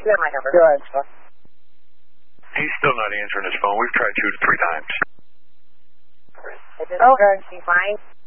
You have my number. Go ahead, sir. He's still not answering his phone. We've tried 2 to 3 times. Okay. You fine?